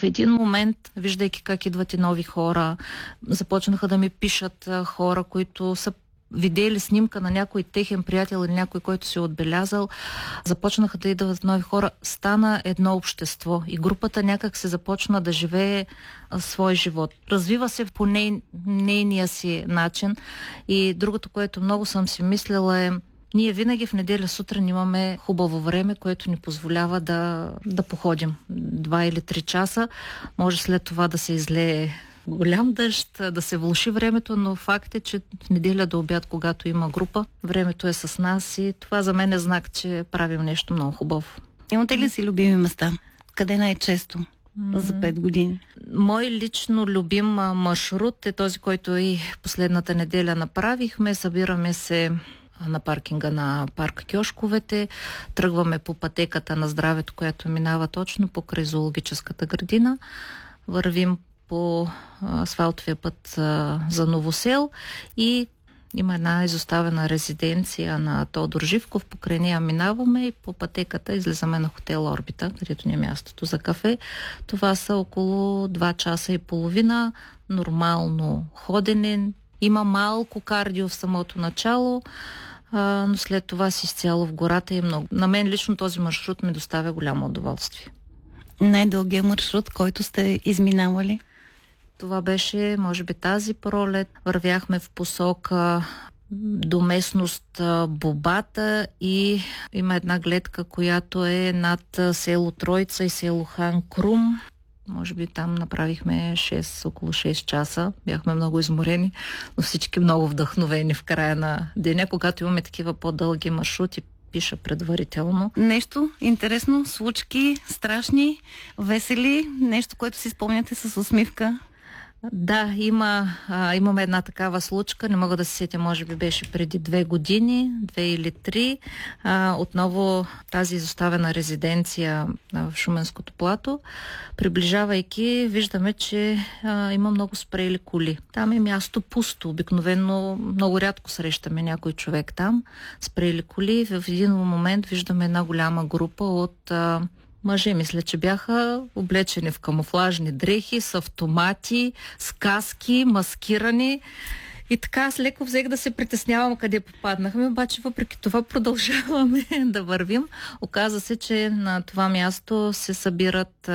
един момент, виждайки как идват и нови хора, започнаха да ми пишат хора, които са видели снимка на някой техен приятел или някой, който си е отбелязал, започнаха да идват нови хора, стана едно общество и групата някак се започна да живее свой живот. Развива се по нейния си начин и другото, което много съм си мислила е, ние винаги в неделя сутрин имаме хубаво време, което ни позволява да походим 2 или 3 часа. Може след това да се излее голям дъжд, да се влоши времето, но факт е, че в неделя до обяд, когато има група, времето е с нас и това за мен е знак, че правим нещо много хубаво. Имате ли си любими места? Къде най-често за 5 години? Мой лично любим маршрут е този, който и последната неделя направихме. Събираме се на паркинга на парк Кьошковете, тръгваме по пътеката на здравето, която минава точно покрай зоологическата градина. Вървим по асфалтовия път за Новосел и има една изоставена резиденция на Тодор Живков. Покрай нея минаваме и по пътеката излизаме на хотел Орбита, където ни е мястото за кафе. Това са около 2 часа и половина нормално ходене. Има малко кардио в самото начало, но след това си изцяло в гората и много. На мен лично този маршрут ми доставя голямо удоволствие. Най-дългия маршрут, който сте изминавали? Това беше, може би, тази пролет. Вървяхме в посока до местност Бобата и има една гледка, която е над село Троица и село Хан Крум. Може би там направихме около 6 часа. Бяхме много изморени, но всички много вдъхновени в края на деня, когато имаме такива по-дълги маршрути. Пиша предварително. Нещо интересно, случки, страшни, весели, нещо, което си спомняте с усмивка? Да, имаме една такава случка, не мога да се сетя, може би беше преди 2 години, 2 или 3. Отново тази изоставена резиденция в Шуменското плато. Приближавайки, виждаме, че има много спрели коли. Там е място пусто. Обикновено много рядко срещаме някой човек там. Спрели коли. В един момент виждаме една голяма група от мъже, мисля, че бяха облечени в камуфлажни дрехи, с автомати, с каски, маскирани. И така аз леко взех да се притеснявам къде попаднахме, обаче въпреки това продължаваме да вървим. Оказа се, че на това място се събират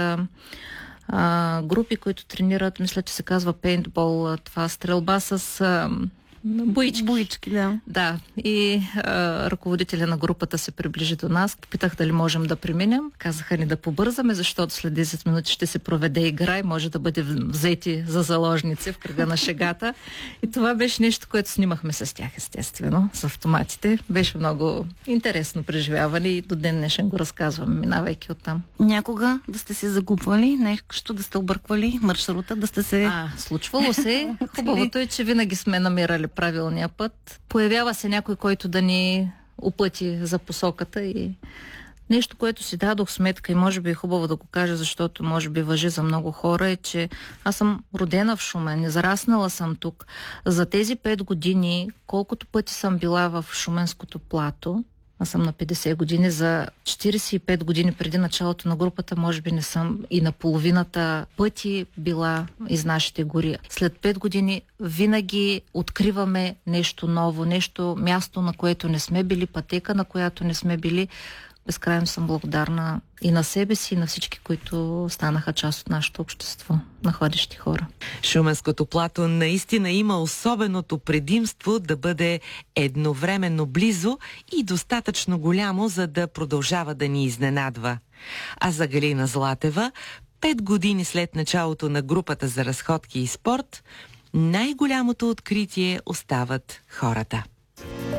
групи, които тренират, мисля, че се казва пейнтбол, това стрелба с боички. Боички, да. Да. И ръководителя на групата се приближи до нас. Питах дали можем да преминем. Казаха ни да побързаме, защото след 10 минути ще се проведе игра и може да бъде взети за заложници в кръга на шегата. И това беше нещо, което снимахме с тях, естествено, с автоматите. Беше много интересно преживяване и до ден днешен го разказваме, минавайки оттам. Някога да сте се загубвали, нещо да сте обърквали маршрута, да сте се... Случвало се. Хубавото е, че винаги сме намирали правилния път. Появява се някой, който да ни опъти за посоката и нещо, което си дадох сметка и може би е хубаво да го кажа, защото може би важи за много хора, е, че аз съм родена в Шумен, зараснала съм тук. За тези 5 години, колкото пъти съм била в Шуменското плато, аз съм на 50 години, за 45 години преди началото на групата, може би не съм и на половината пъти била из нашите гори. След 5 години винаги откриваме нещо ново, място, на което не сме били, пътека, на която не сме били. Безкрайно съм благодарна и на себе си, и на всички, които станаха част от нашето общество на ходещи хора. Шуменското плато наистина има особеното предимство да бъде едновременно близо и достатъчно голямо, за да продължава да ни изненадва. А за Галина Златева, 5 години след началото на групата за разходки и спорт, най-голямото откритие остават хората.